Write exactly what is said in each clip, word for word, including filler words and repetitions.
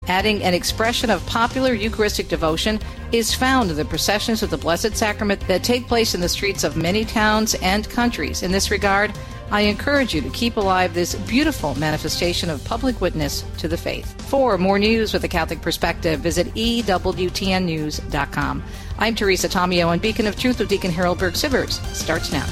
Adding an expression of popular Eucharistic devotion is found in the processions of the Blessed Sacrament that take place in the streets of many towns and countries. In this regard, I encourage you to keep alive this beautiful manifestation of public witness to the faith. For more news with a Catholic perspective, visit E W T N news dot com. I'm Teresa Tomeo, and Beacon of Truth with Deacon Harold Burke-Sivers starts now.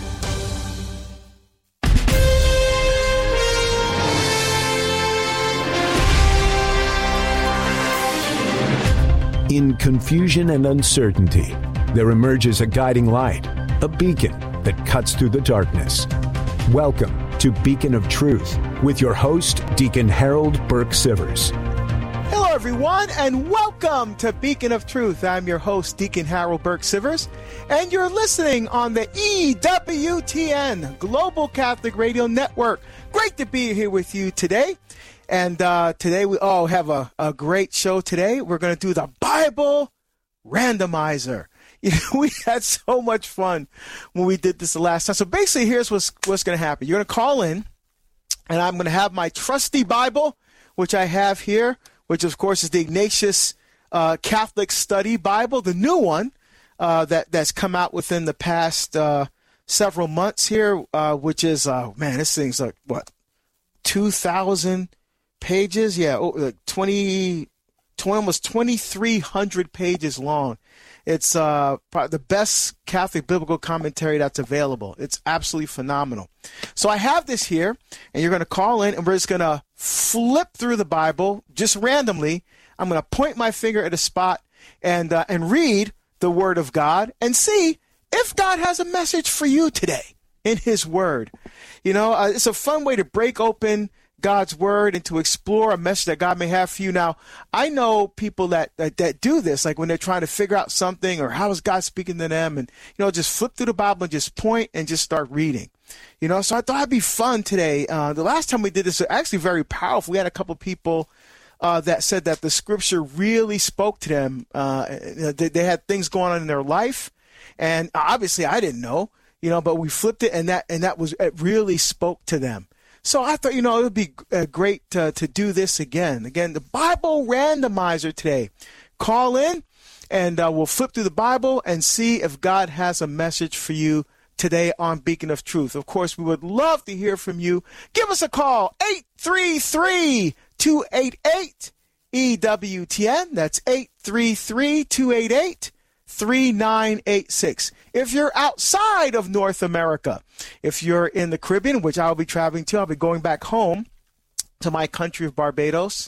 In confusion and uncertainty, there emerges a guiding light, a beacon that cuts through the darkness. Welcome to Beacon of Truth with your host, Deacon Harold Burke-Sivers. Hello, everyone, and welcome to Beacon of Truth. I'm your host, Deacon Harold Burke-Sivers, and you're listening on the E W T N Global Catholic Radio Network. Great to be here with you today. And uh, today we all have a, a great show today. We're going to do the Bible Randomizer. You know, we had so much fun when we did this the last time. So basically, here's what's, what's going to happen. You're going to call in, and I'm going to have my trusty Bible, which I have here, which, of course, is the Ignatius uh, Catholic Study Bible, the new one uh, that, that's come out within the past uh, several months here, uh, which is, uh, man, this thing's like, what, two thousand pages? Yeah, like twenty, twenty, almost twenty-three hundred pages long. It's uh, probably the best Catholic biblical commentary that's available. It's absolutely phenomenal. So I have this here, and you're going to call in, and we're just going to flip through the Bible just randomly. I'm going to point my finger at a spot and uh, and read the Word of God and see if God has a message for you today in His Word. You know, uh, it's a fun way to break open God's Word and to explore a message that God may have for you. Now, I know people that, that that do this, like when they're trying to figure out something or how is God speaking to them, and, you know, just flip through the Bible and just point and just start reading. You know, so I thought it'd be fun today. Uh, the last time we did this was actually very powerful. We had a couple people uh, that said that the Scripture really spoke to them. Uh, they, they had things going on in their life, and obviously I didn't know, you know, but we flipped it, and that and that was it really spoke to them. So I thought, you know, it would be uh, great uh, to do this again. Again, the Bible Randomizer today. Call in, and uh, we'll flip through the Bible and see if God has a message for you today on Beacon of Truth. Of course, we would love to hear from you. Give us a call, eight three three, two eight eight, E W T N. That's eight three three, two eight eight, three nine eight six. If you're outside of North America, if you're in the Caribbean, which I'll be traveling to, I'll be going back home to my country of Barbados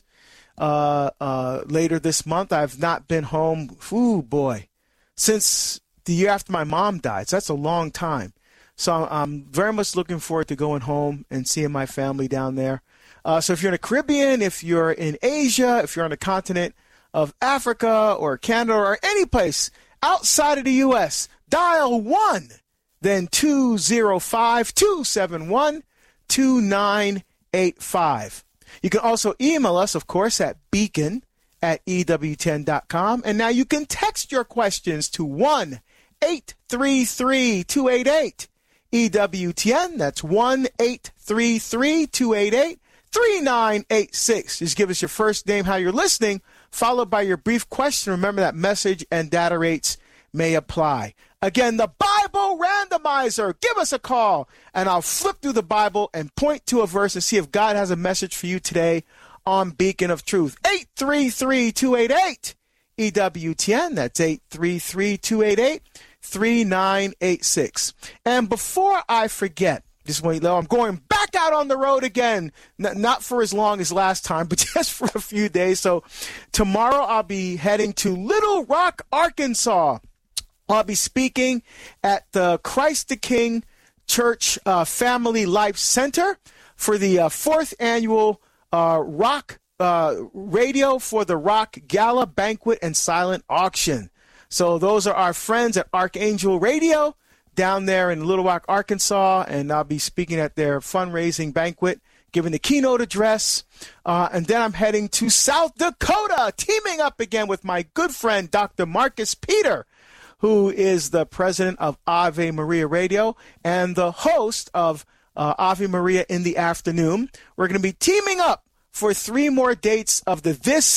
uh, uh, later this month. I've not been home, ooh, boy, since the year after my mom died. So that's a long time. So I'm very much looking forward to going home and seeing my family down there. Uh, so if you're in the Caribbean, if you're in Asia, if you're on the continent of Africa or Canada or any place outside of the U S, dial one, then two zero five, two seven one, two nine eight five. You can also email us, of course, at beacon at E W T N dot com. And now you can text your questions to one eight three three, two eight eight, E W T N. That's one eight three three, two eight eight, three nine eight six. Just give us your first name, how you're listening, followed by your brief question. Remember that message and data rates may apply. Again, the Bible Randomizer. Give us a call, and I'll flip through the Bible and point to a verse and see if God has a message for you today on Beacon of Truth. eight three three, two eight eight, E W T N. That's eight three three, two eight eight, three nine eight six. And before I forget, just want you to know, I'm going back out on the road again, N- not for as long as last time, but just for a few days. So tomorrow I'll be heading to Little Rock, Arkansas. I'll be speaking at the Christ the King Church uh, Family Life Center for the uh, fourth annual uh, Rock uh, Radio for the Rock Gala Banquet and Silent Auction. So those are our friends at Archangel Radio down there in Little Rock, Arkansas, and I'll be speaking at their fundraising banquet, giving the keynote address. Uh, and then I'm heading to South Dakota, teaming up again with my good friend, Doctor Marcus Peter, who is the president of Ave Maria Radio and the host of uh, Ave Maria in the Afternoon. We're going to be teaming up for three more dates of the This